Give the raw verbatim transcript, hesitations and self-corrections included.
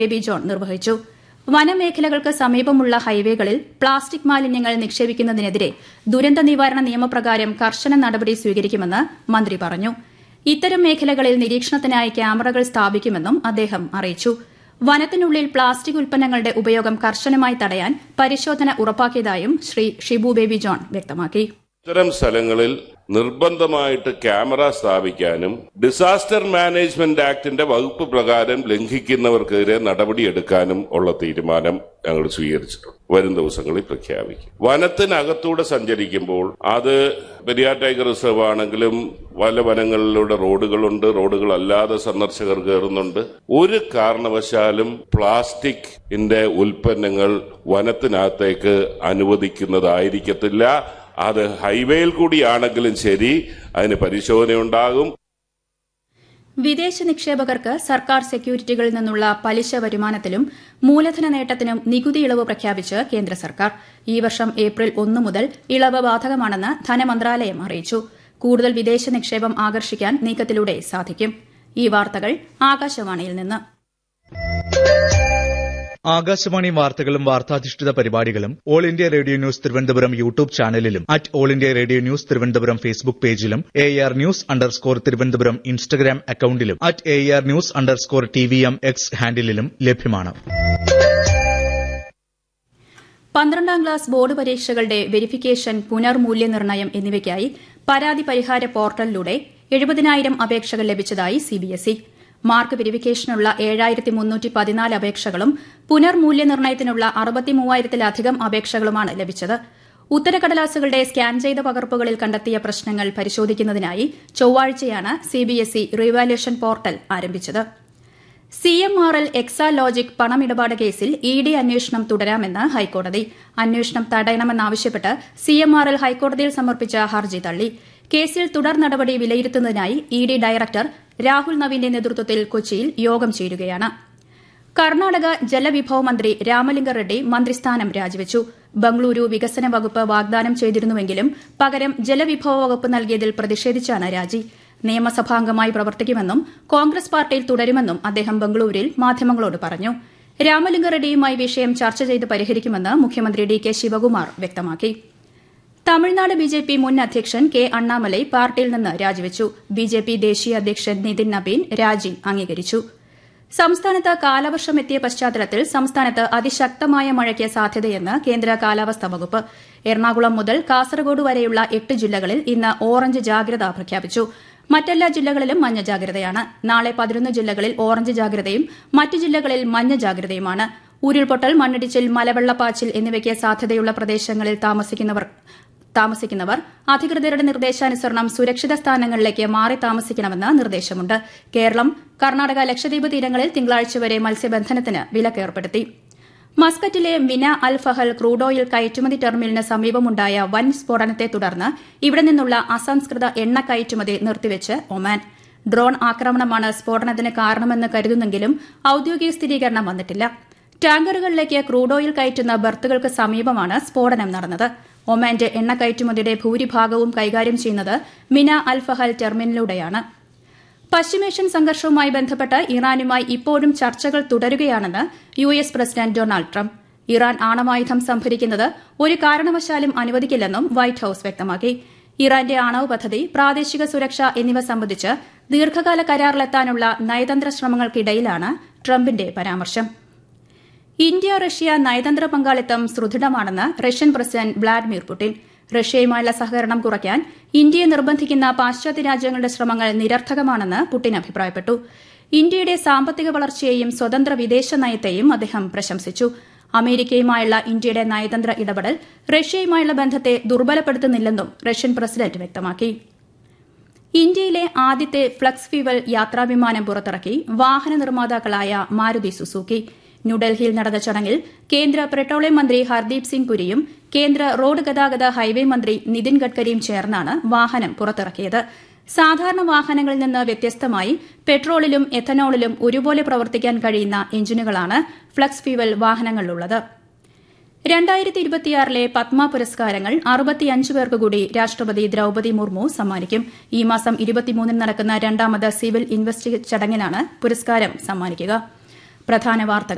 Baby John നിർവഹിച്ചു. വനമേഖലകൾക്ക് സമീപമുള്ള ഹൈവേകളിൽ plastic മാലിന്യങ്ങൾ നിക്ഷേപിക്കുന്നതിനെതിരെ ദുരന്ത നിവാരണ നിയമപ്രകാരം കർശന നടപടി സ്വീകരിക്കുമെന്ന് മന്ത്രി പറഞ്ഞു. ഇത്തരം മേഖലകളിൽ നിരീക്ഷണത്തിനായി ക്യാമറകൾ സ്ഥാപിക്കുമെന്നും അദ്ദേഹം അറിയിച്ചു. വനത്തിനുള്ളിൽ പ്ലാസ്റ്റിക് ഉൽപ്പന്നങ്ങളുടെ ഉപയോഗം കർശനമായി തടയാൻ പരിശോധന ഉറപ്പാക്കിയതായും ശ്രീ ഷിബു ബേബി ജോൺ വ്യക്തമാക്കി. ഇത്തരം സ്ഥലങ്ങളിൽ നിർബന്ധമായിട്ട് ക്യാമറ സ്ഥാപിക്കാനും ഡിസാസ്റ്റർ മാനേജ്മെന്റ് ആക്ടിന്റെ വകുപ്പ് പ്രകാരം ലംഘിക്കുന്നവർക്കെതിരെ നടപടിയെടുക്കാനും ഉള്ള തീരുമാനം ഞങ്ങൾ സ്വീകരിച്ചിട്ടുണ്ട്. വരും ദിവസങ്ങളിൽ പ്രഖ്യാപിക്കും. വനത്തിനകത്തൂടെ സഞ്ചരിക്കുമ്പോൾ അത് പെരിയാർ ടൈഗർ റിസർവ് ആണെങ്കിലും പല വനങ്ങളിലൂടെ റോഡുകളുണ്ട്, റോഡുകളല്ലാതെ സന്ദർശകർ കയറുന്നുണ്ട്. ഒരു കാരണവശാലും പ്ലാസ്റ്റിക്കിന്റെ ഉൽപ്പന്നങ്ങൾ വനത്തിനകത്തേക്ക് അനുവദിക്കുന്നതായിരിക്കത്തില്ല. അത് ഹൈവേയിൽ കൂടിയാണെങ്കിലും ശരി, അതിന് പരിശോധനയുണ്ടാകും. വിദേശ നിക്ഷേപകർക്ക് സർക്കാർ സെക്യൂരിറ്റികളിൽ നിന്നുള്ള പലിശ വരുമാനത്തിലും മൂലധന നേട്ടത്തിനും നികുതി ഇളവ് പ്രഖ്യാപിച്ച് കേന്ദ്ര സർക്കാർ. ഈ വർഷം ഏപ്രിൽ ഒന്ന് മുതൽ ഇളവ് ബാധകമാണെന്ന് ധനമന്ത്രാലയം അറിയിച്ചു. കൂടുതൽ വിദേശ നിക്ഷേപം ആകർഷിക്കാൻ നീക്കത്തിലൂടെ സാധിക്കും. ഈ വാർത്തകൾ ആകാശവാണിയിൽ നിന്ന്. ആകാശവാണി വാർത്തകളും വാർത്താധിഷ്ഠിത പരിപാടികളും all India radio news Thiruvananthapuram YouTube ചാനലിലും at all India radio news Thiruvananthapuram Facebook പേജിലും A R news underscore Thiruvananthapuram Instagram അക്കൌണ്ടിലും at A R news underscore T V M X ഹാൻഡിലും ലഭ്യമാണ്. പന്ത്രണ്ടാം ക്ലാസ് ബോർഡ് പരീക്ഷകളുടെ വെരിഫിക്കേഷൻ, പുനർമൂല്യനിർണ്ണയം എന്നിവയ്ക്കായി പരാതി പരിഹാര പോർട്ടലിലൂടെ എഴുപതിനായിരം അപേക്ഷകൾ ലഭിച്ചതായി സിബിഎസ്ഇ. മാർക്ക് വെരിഫിക്കേഷനുള്ള ഏഴായിരത്തി മുന്നൂറ്റി പതിനാല് അപേക്ഷകളും പുനർമൂല്യനിർണ്ണയത്തിനുള്ള അറുപത്തിമൂവായിരത്തിലധികം അപേക്ഷകളുമാണ് ലഭിച്ചത്. ഉത്തരക്കടലാസുകളുടെ സ്കാൻ ചെയ്ത പകർപ്പുകളിൽ കണ്ടെത്തിയ പ്രശ്നങ്ങൾ പരിശോധിക്കുന്നതിനായി ചൊവ്വാഴ്ചയാണ് സിബിഎസ്ഇ റീവാലുവേഷൻ പോർട്ടൽ ആരംഭിച്ചത്. C M R L Exalogic പണമിടപാട് കേസിൽ ഇ ഡി അന്വേഷണം തുടരാമെന്ന് ഹൈക്കോടതി. അന്വേഷണം തടയണമെന്നാവശ്യപ്പെട്ട് സി എം ആർ എൽ ഹൈക്കോടതിയിൽ സമർപ്പിച്ച ഹർജി തള്ളി. കേസിൽ തുടർ നടപടി വിലയിരുത്തുന്നതിനായി ഇ ഡി ഡയറക്ടർ രാഹുൽ നവീന്റെ നേതൃത്വത്തിൽ കൊച്ചിയിൽ യോഗം ചേരുകയാണ്. കർണാടക ജലവിഭവ മന്ത്രി രാമലിംഗ റെഡ്ഡി മന്ത്രിസ്ഥാനം രാജിവച്ചു. ബംഗളൂരു വികസന വകുപ്പ് വാഗ്ദാനം ചെയ്തിരുന്നുവെങ്കിലും പകരം ജലവിഭവ വകുപ്പ് നൽകിയതിൽ പ്രതിഷേധിച്ചാണ് രാജി. നിയമസഭാംഗമായി പ്രവർത്തിക്കുമെന്നും കോൺഗ്രസ് പാർട്ടിയിൽ തുടരുമെന്നും അദ്ദേഹം ബംഗളൂരുവിൽ മാധ്യമങ്ങളോട് പറഞ്ഞു. രാമലിംഗ റെഡ്ഡിയുമായി വിഷയം ചർച്ച ചെയ്ത് പരിഹരിക്കുമെന്ന് മുഖ്യമന്ത്രി ഡി കെ ശിവകുമാർ വ്യക്തമാക്കി. തമിഴ്നാട് ബിജെപി മുൻ അധ്യക്ഷൻ കെ അണ്ണാമലൈ പാർട്ടിയിൽ നിന്ന് രാജിവച്ചു. ബിജെപി ദേശീയ അധ്യക്ഷൻ നിതിൻ നബീൻ രാജി അംഗീകരിച്ചു. സംസ്ഥാനത്ത് കാലവർഷം എത്തിയ പശ്ചാത്തലത്തിൽ സംസ്ഥാനത്ത് അതിശക്തമായ മഴയ്ക്ക് സാധ്യതയെന്ന് കേന്ദ്ര കാലാവസ്ഥാ വകുപ്പ്. എറണാകുളം മുതൽ കാസർഗോഡ് വരെയുള്ള എട്ട് ജില്ലകളിൽ ഇന്ന് ഓറഞ്ച് ജാഗ്രത പ്രഖ്യാപിച്ചു. മറ്റെല്ലാ ജില്ലകളിലും മഞ്ഞ ജാഗ്രതയാണ്. നാളെ പതിനൊന്ന് ജില്ലകളിൽ ഓറഞ്ച് ജാഗ്രതയും മറ്റ് ജില്ലകളിൽ മഞ്ഞ ജാഗ്രതയുമാണ്. ഉരുൾപൊട്ടൽ, മണ്ണിടിച്ചിൽ, മലവെള്ളപ്പാച്ചിൽ എന്നിവയ്ക്ക് സാധ്യതയുള്ള പ്രദേശങ്ങളിൽ താമസിക്കുന്നവർ താമസിക്കുന്നവർ അധികൃതരുടെ നിർദ്ദേശാനുസരണം സുരക്ഷിത സ്ഥാനങ്ങളിലേക്ക് മാറി താമസിക്കണമെന്ന് നിർദ്ദേശമുണ്ട്. കേരളം, കർണാടക, ലക്ഷദ്വീപ് തീരങ്ങളിൽ തിങ്കളാഴ്ച വരെ മത്സ്യബന്ധനത്തിന് വിലക്കേർപ്പെടുത്തി. മസ്കറ്റിലെ മിന അൽ ഫഹൽ ക്രൂഡ് ഓയിൽ കയറ്റുമതി ടെർമിനലിന് സമീപമുണ്ടായ വൻ സ്ഫോടനത്തെ തുടർന്ന് ഇവിടെ നിന്നുള്ള അസംസ്കൃത എണ്ണ കയറ്റുമതി നിർത്തിവെച്ച് ഒമാൻ. ഡ്രോൺ ആക്രമണമാണ് സ്ഫോടനത്തിന് കാരണമെന്ന് കരുതുന്നെങ്കിലും ഔദ്യോഗിക സ്ഥിരീകരണം വന്നിട്ടില്ല. ടാങ്കറുകളിലേക്ക് ക്രൂഡ് ഓയിൽ കയറ്റുന്ന ബർത്തുകൾക്ക് സമീപമാണ് സ്ഫോടനം നടന്നത്. ഒമാന്റെ എണ്ണ കയറ്റുമതിയുടെ ഭൂരിഭാഗവും കൈകാര്യം ചെയ്യുന്നത് മിന അൽ ഫഹൽ ടെർമിനലിലൂടെയാണ്. പശ്ചിമേഷ്യൻ സംഘർഷവുമായി ബന്ധപ്പെട്ട് ഇറാനുമായി ഇപ്പോഴും ചർച്ചകൾ തുടരുകയാണെന്ന് U S president Donald Trump. Iran ആണവായുധം സംഭരിക്കുന്നത് ഒരു കാരണവശാലും അനുവദിക്കില്ലെന്നും വൈറ്റ് ഹൌസ് വ്യക്തമാക്കി. ഇറാന്റെ ആണവ പദ്ധതി, പ്രാദേശിക സുരക്ഷ എന്നിവ സംബന്ധിച്ച് ദീർഘകാല കരാറിലെത്താനുള്ള നയതന്ത്ര ശ്രമങ്ങൾക്കിടയിലാണ് ട്രംപിന്റെ പരാമർശം. ഇന്ത്യ റഷ്യ നയതന്ത്ര പങ്കാളിത്തം സുദൃഢമാണെന്ന് റഷ്യൻ പ്രസിഡന്റ് വ്ളാഡിമിർ പുടിൻ. റഷ്യയുമായുള്ള സഹകരണം കുറയ്ക്കാൻ ഇന്ത്യയെ നിർബന്ധിക്കുന്ന പാശ്ചാത്യ രാജ്യങ്ങളുടെ ശ്രമങ്ങൾ നിരർത്ഥകമാണെന്ന് പുടിൻ അഭിപ്രായപ്പെട്ടു. ഇന്ത്യയുടെ സാമ്പത്തിക വളർച്ചയെയും സ്വതന്ത്ര വിദേശ നയത്തെയും അദ്ദേഹം പ്രശംസിച്ചു. അമേരിക്കയുമായുള്ള ഇന്ത്യയുടെ നയതന്ത്ര ഇടപെടൽ റഷ്യയുമായുള്ള ബന്ധത്തെ ദുർബലപ്പെടുത്തുന്നില്ലെന്നും റഷ്യൻ പ്രസിഡന്റ് വ്യക്തമാക്കി. ഇന്ത്യയിലെ ആദ്യത്തെ ഫ്ലക്സ് ഫ്യൂവൽ യാത്രാവിമാനം പുറത്തിറക്കി വാഹന നിർമ്മാതാക്കളായ മാരുതി സുസുക്കി. ന്യൂഡൽഹിയിൽ നടന്ന ചടങ്ങിൽ കേന്ദ്ര പെട്രോളിയം മന്ത്രി ഹർദീപ് സിംഗ് പുരിയും കേന്ദ്ര റോഡ് ഗതാഗത ഹൈവേ മന്ത്രി നിതിൻ ഗഡ്കരിയും ചേർന്നാണ് വാഹനം പുറത്തിറക്കിയത്. സാധാരണ വാഹനങ്ങളിൽ നിന്ന് വ്യത്യസ്തമായി പെട്രോളിലും എഥനോളിലും ഒരുപോലെ പ്രവർത്തിക്കാൻ കഴിയുന്ന എഞ്ചിനുകളാണ് ഫ്ലക്സ് ഫ്യൂവൽ വാഹനങ്ങളിലുള്ളത്. രണ്ടായിരത്തി ഇരുപത്തിയാറിലെ പത്മ പുരസ്കാരങ്ങൾ അറുപത്തിയഞ്ച് പേർക്ക് കൂടി രാഷ്ട്രപതി ദ്രൌപദി മുർമു സമ്മാനിക്കും. ഈ മാസം ഇരുപത്തിമൂന്നിന് നടക്കുന്ന രണ്ടാമത് സിവിൽ ഇൻവെസ്റ്റിഗേഷൻ ചടങ്ങിനാണ് പുരസ്കാരം സമ്മാനിക്കുക. പ്രധാന വാർത്തകൾ